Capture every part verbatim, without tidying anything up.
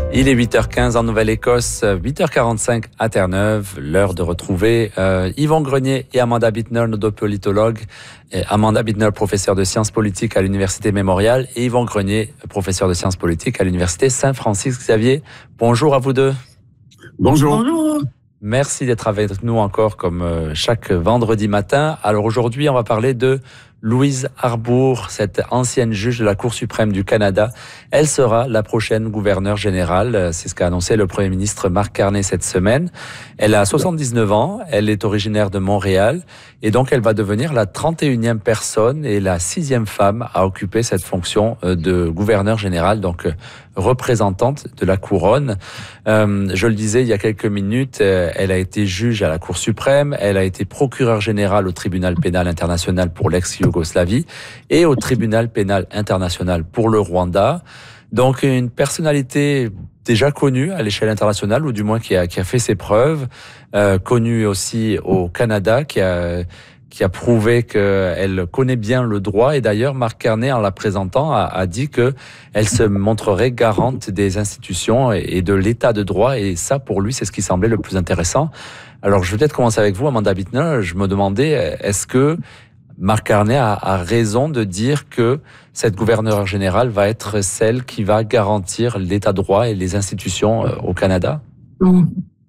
Il est huit heures quinze en Nouvelle-Écosse, huit heures quarante-cinq à Terre-Neuve. L'heure de retrouver euh, Yvon Grenier et Amanda Bittner, nos deux politologues. Et Amanda Bittner, professeure de sciences politiques à l'Université Mémorial, et Yvon Grenier, professeur de sciences politiques à l'Université Saint-Francis-Xavier. Bonjour à vous deux. Bonjour. Bonjour. Merci d'être avec nous encore comme chaque vendredi matin. Alors aujourd'hui, on va parler de Louise Arbour, cette ancienne juge de la Cour suprême du Canada. Elle sera la prochaine gouverneure générale. C'est ce qu'a annoncé le Premier ministre Marc Carney cette semaine. Elle a soixante-dix-neuf ans, elle est originaire de Montréal et donc elle va devenir la trente et unième personne et la sixième femme à occuper cette fonction de gouverneure générale, donc représentante de la couronne. Euh, je le disais il y a quelques minutes, elle a été juge à la Cour suprême, elle a été procureure générale au tribunal pénal international pour l'ex-Yougoslavie et au tribunal pénal international pour le Rwanda. Donc une personnalité déjà connue à l'échelle internationale, ou du moins qui a, qui a fait ses preuves, euh, connue aussi au Canada, qui a qui a prouvé qu'elle connaît bien le droit. Et d'ailleurs, Marc Carney, en la présentant, a, a dit qu'elle se montrerait garante des institutions et, et de l'état de droit. Et ça, pour lui, c'est ce qui semblait le plus intéressant. Alors, je vais peut-être commencer avec vous, Amanda Bittner. Je me demandais, est-ce que Marc Carney a, a raison de dire que cette gouverneure générale va être celle qui va garantir l'état de droit et les institutions au Canada? Mmh.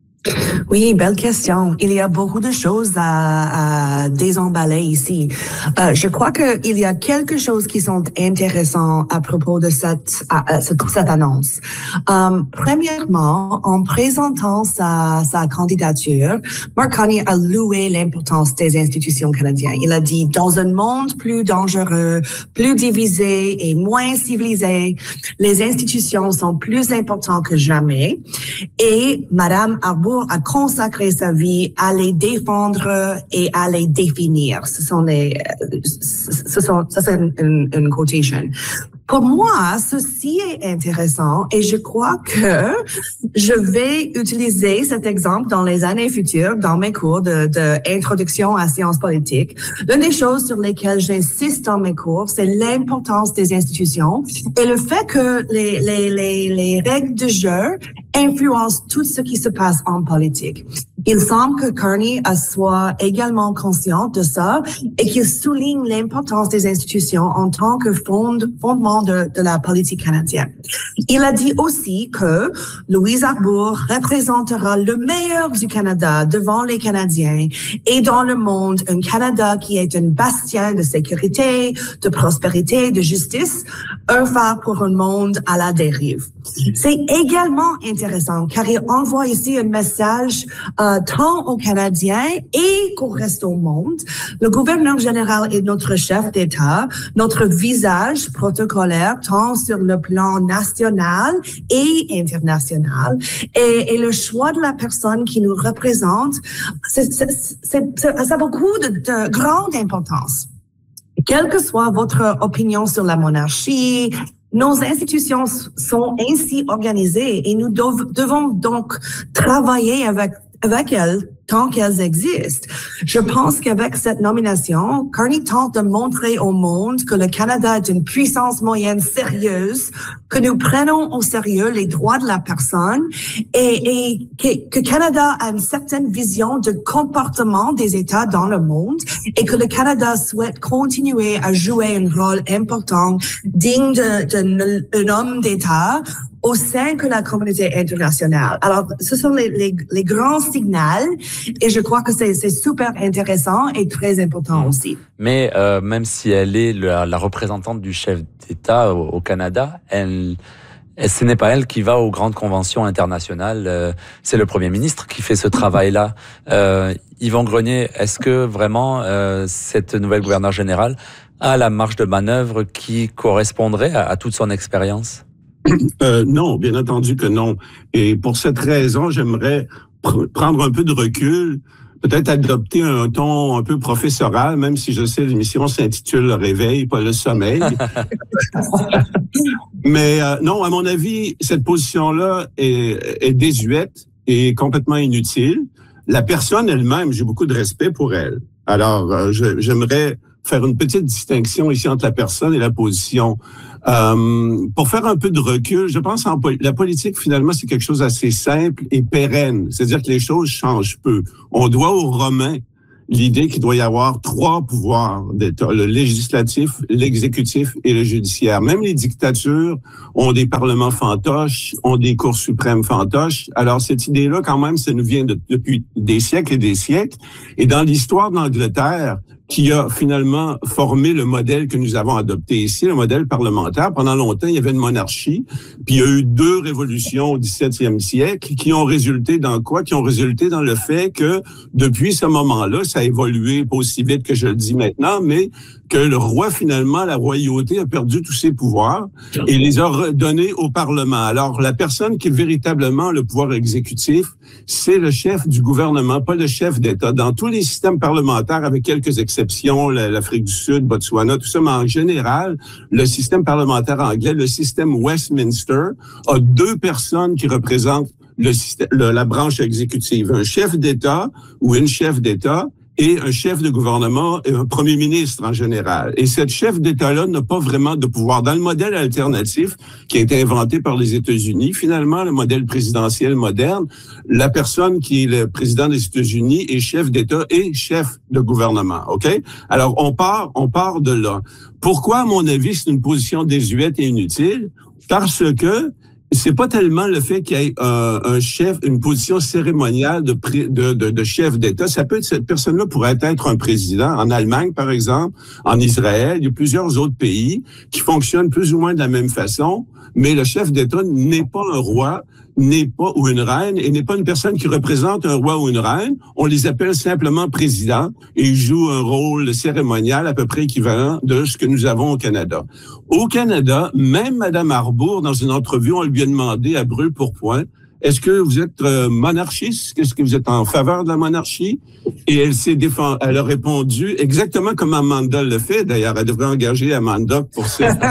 Oui, belle question. Il y a beaucoup de choses à, à désemballer ici. Euh, je crois qu'il y a quelque chose qui sont intéressants à propos de cette, à, cette, cette annonce. Euh, premièrement, en présentant sa, sa candidature, Marc Carney a loué l'importance des institutions canadiennes. Il a dit, dans un monde plus dangereux, plus divisé et moins civilisé, les institutions sont plus importantes que jamais. Et Madame Arbour a consacré sa vie à les défendre et à les définir. Ce sont les, ce sont, ça c'est une, une, une quotation. Pour moi, ceci est intéressant et je crois que je vais utiliser cet exemple dans les années futures, dans mes cours de, de introduction à sciences politiques. L'une des choses sur lesquelles j'insiste dans mes cours, c'est l'importance des institutions et le fait que les, les, les, les règles de jeu influencent tout ce qui se passe en politique. Il semble que Carney soit également conscient de ça et qu'il souligne l'importance des institutions en tant que fonde, fondement de, de la politique canadienne. Il a dit aussi que Louise Arbour représentera le meilleur du Canada devant les Canadiens et dans le monde, un Canada qui est un bastion de sécurité, de prospérité, de justice, un phare pour un monde à la dérive. C'est également intéressant car il envoie ici un message euh, tant aux Canadiens et qu'au reste du monde. Le gouverneur général est notre chef d'État, notre visage protocolaire tant sur le plan national et international. Et, et le choix de la personne qui nous représente, c'est, c'est, c'est, c'est, ça a beaucoup de, de grande importance. Quelle que soit votre opinion sur la monarchie, nos institutions sont ainsi organisées et nous dev- devons donc travailler avec, avec elles tant qu'elles existent. Je pense qu'avec cette nomination, Carney tente de montrer au monde que le Canada est une puissance moyenne sérieuse, que nous prenons au sérieux les droits de la personne et, et que, que Canada a une certaine vision de comportement des États dans le monde et que le Canada souhaite continuer à jouer un rôle important digne d'un homme d'État au sein de la communauté internationale. Alors, ce sont les, les, les grands signaux et je crois que c'est, c'est super intéressant et très important aussi. Mais euh, même si elle est la, la représentante du chef d'État au, au Canada, elle, elle, ce n'est pas elle qui va aux grandes conventions internationales. Euh, c'est le Premier ministre qui fait ce travail-là. Euh, Yvon Grenier, est-ce que vraiment euh, cette nouvelle gouverneure générale a la marge de manœuvre qui correspondrait à, à toute son expérience? Euh, non, bien entendu que non. Et pour cette raison, j'aimerais pr- prendre un peu de recul, peut-être adopter un ton un peu professoral, même si je sais l'émission s'intitule Le Réveil, pas le sommeil. Mais euh, non, à mon avis, cette position-là est, est désuète et complètement inutile. La personne elle-même, j'ai beaucoup de respect pour elle. Alors, euh, je, j'aimerais faire une petite distinction ici entre la personne et la position. Euh, pour faire un peu de recul, je pense en la politique, finalement, c'est quelque chose d'assez simple et pérenne. C'est-à-dire que les choses changent peu. On doit aux Romains l'idée qu'il doit y avoir trois pouvoirs d'État, le législatif, l'exécutif et le judiciaire. Même les dictatures ont des parlements fantoches, ont des cours suprêmes fantoches. Alors, cette idée-là, quand même, ça nous vient de, depuis des siècles et des siècles. Et dans l'histoire d'Angleterre, qui a finalement formé le modèle que nous avons adopté ici, le modèle parlementaire. Pendant longtemps, il y avait une monarchie, puis il y a eu deux révolutions au dix-septième siècle qui ont résulté dans quoi? Qui ont résulté dans le fait que, depuis ce moment-là, ça a évolué pas aussi vite que je le dis maintenant, mais que le roi, finalement, la royauté a perdu tous ses pouvoirs et les a redonnés au Parlement. Alors, la personne qui est véritablement le pouvoir exécutif, c'est le chef du gouvernement, pas le chef d'État. Dans tous les systèmes parlementaires, avec quelques exceptions, l'Afrique du Sud, Botswana, tout ça, mais en général, le système parlementaire anglais, le système Westminster, a deux personnes qui représentent le système, le, la branche exécutive. Un chef d'État ou une chef d'État et un chef de gouvernement et un premier ministre en général. Et cette chef d'État-là n'a pas vraiment de pouvoir. Dans le modèle alternatif qui a été inventé par les États-Unis, finalement, le modèle présidentiel moderne, la personne qui est le président des États-Unis est chef d'État et chef de gouvernement. OK? Alors, on part, on part de là. Pourquoi, à mon avis, c'est une position désuète et inutile? Parce que c'est pas tellement le fait qu'il y ait un, un chef, une position cérémoniale de, de, de, de chef d'État. Ça peut être, cette personne-là pourrait être un président. En Allemagne, par exemple, en Israël, il y a plusieurs autres pays qui fonctionnent plus ou moins de la même façon, mais le chef d'État n'est pas un roi, n'est pas ou une reine, et n'est pas une personne qui représente un roi ou une reine. On les appelle simplement présidents et ils jouent un rôle cérémonial à peu près équivalent de ce que nous avons au Canada. Au Canada, même Mme Arbour, dans une entrevue, on lui a demandé à brûle-pourpoint, est-ce que vous êtes euh, monarchiste? Est-ce que vous êtes en faveur de la monarchie? Et elle s'est défendue, elle a répondu exactement comme Amanda le fait. D'ailleurs, elle devrait engager Amanda pour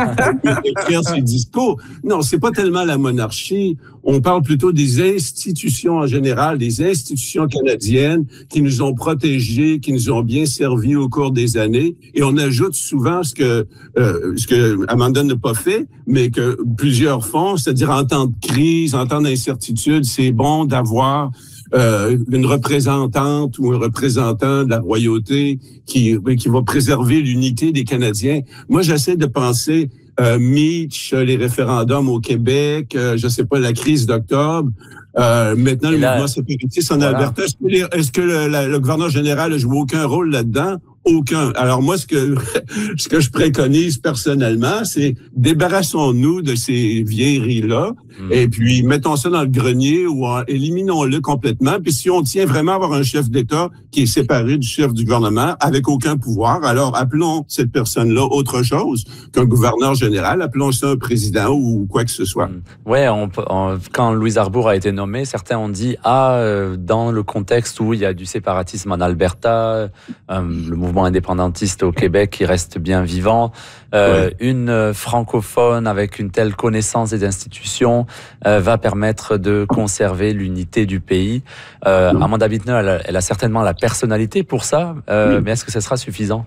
écrire ses discours. Non, c'est pas tellement la monarchie. On parle plutôt des institutions en général, des institutions canadiennes qui nous ont protégés, qui nous ont bien servi au cours des années. Et on ajoute souvent ce que euh, ce que Amanda n'a pas fait, mais que plusieurs font, c'est-à-dire en temps de crise, en temps d'incertitude, c'est bon d'avoir euh, une représentante ou un représentant de la royauté qui qui va préserver l'unité des Canadiens. Moi, j'essaie de penser Euh, Mitch, les référendums au Québec, euh, je sais pas, la crise d'octobre, euh, maintenant, et le là, mouvement séparatiste en voilà. Alberta. Est-ce que, les, est-ce que le, la, le gouverneur général a joué aucun rôle là-dedans? Aucun. Alors moi, ce que ce que je préconise personnellement, c'est débarrassons-nous de ces vieilleries-là mmh. et puis mettons ça dans le grenier ou euh, éliminons-le complètement. Puis si on tient vraiment à avoir un chef d'État qui est séparé du chef du gouvernement avec aucun pouvoir, alors appelons cette personne-là autre chose qu'un gouverneur général. Appelons ça un président ou quoi que ce soit. Mmh. Ouais, on, on, quand Louise Arbour a été nommée, certains ont dit ah euh, dans le contexte où il y a du séparatisme en Alberta, euh, le mouvement indépendantiste au Québec qui reste bien vivant, euh, ouais. une francophone avec une telle connaissance des institutions euh, va permettre de conserver l'unité du pays. Euh, Amanda Bittner, elle, elle a certainement la personnalité pour ça, euh, oui. mais est-ce que ce sera suffisant?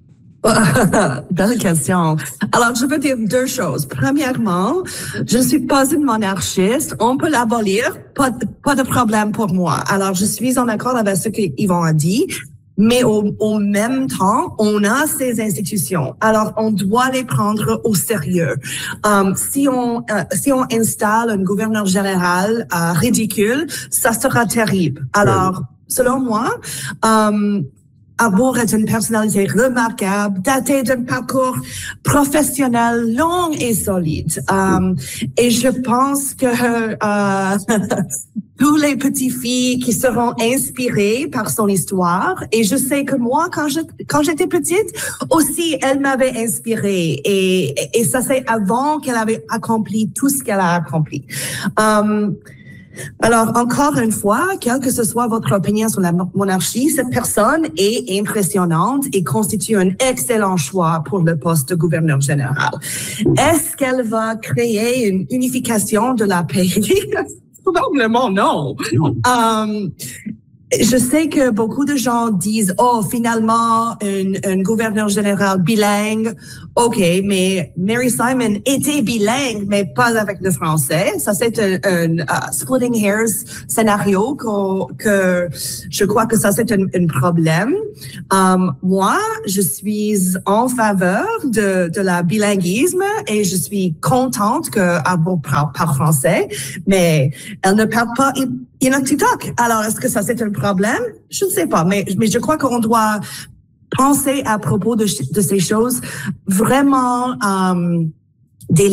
Belle question. Alors, je veux dire deux choses. Premièrement, je ne suis pas une monarchiste. On peut l'abolir, pas, pas de problème pour moi. Alors, je suis en accord avec ce qu'Yvon a dit. Mais au, au même temps, on a ces institutions. Alors, on doit les prendre au sérieux. Um, si on euh, si on installe un gouverneur général euh, ridicule, ça sera terrible. Alors, selon moi, um, Arbour est une personnalité remarquable, datée d'un parcours professionnel long et solide. Um, et je pense que euh, tous les petites filles qui seront inspirées par son histoire. Et je sais que moi, quand je quand j'étais petite, aussi, elle m'avait inspirée. Et, et ça, c'est avant qu'elle avait accompli tout ce qu'elle a accompli. Um, Alors, encore une fois, quelle que ce soit votre opinion sur la monarchie, cette personne est impressionnante et constitue un excellent choix pour le poste de gouverneur général. Est-ce qu'elle va créer une unification de la pays? Probablement non. Um, Je sais que beaucoup de gens disent, oh, finalement, un, un gouverneur général bilingue. OK, mais Mary Simon était bilingue, mais pas avec le français. Ça, c'est un, un uh, splitting hairs scénario que, que je crois que ça, c'est un, un problème. Um, moi, je suis en faveur de, de la bilinguisme et je suis contente qu'elle parle, parle français, mais elle ne parle pas Inuktitut. Alors, est-ce que ça, c'est un problème? Je ne sais pas, mais, mais je crois qu'on doit penser à propos de, de ces choses vraiment um,